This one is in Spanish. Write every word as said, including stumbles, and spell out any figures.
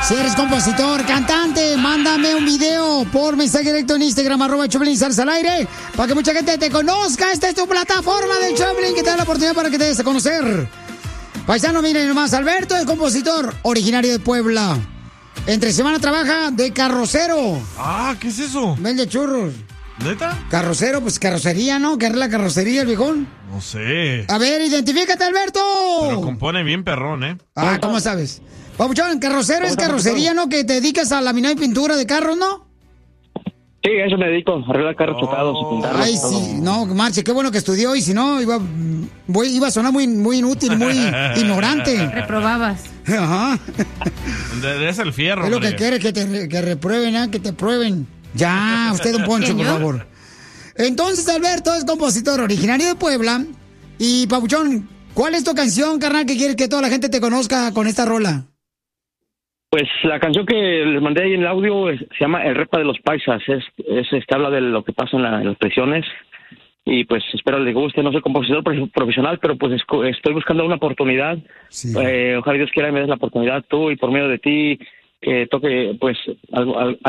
Si eres compositor, cantante, mándame un video por mensaje directo en Instagram, arroba Choplin Salsa al aire, para que mucha gente te conozca. Esta es tu plataforma del Choplin que te da la oportunidad para que te des a conocer. Paisano, miren nomás, Alberto es compositor, originario de Puebla. Entre semana trabaja de carrocero. Ah, ¿qué es eso? Vende churros. ¿Neta? Carrocero, pues carrocería, ¿no? ¿Qué es la carrocería, el viejón? No sé. A ver, identifícate, Alberto. Pero compone bien perrón, ¿eh? Ah, ¿cómo sabes? Papuchón, carrocero es carrocería, ¿no? Que te dedicas a laminar y pintura de carros, ¿no? Sí, a eso me dedico, arreglar carros Oh. chocados y pintarlos. Ay, todo. sí, no, marche, qué bueno que estudió y si no, iba, voy- iba a sonar muy, muy inútil, muy ignorante. Reprobabas. Ajá. De- Es el fierro, Es lo hombre. que quiere, que te que reprueben, ¿ah? Que te prueben. Ya, usted, don Poncho, por ¿Señor? favor. Entonces, Alberto es compositor originario de Puebla. Y, Papuchón, ¿cuál es tu canción, carnal, que quieres que toda la gente te conozca con esta rola? Pues la canción que les mandé ahí en el audio es- se llama El Repa de los Paisas. Es, es este, habla de lo que pasa en, la- en las prisiones. Y pues espero les guste. No soy compositor profe- profesional, pero pues esco- estoy buscando una oportunidad. Sí. Eh, ojalá Dios quiera y me des la oportunidad tú y por medio de ti que toque pues algo, algo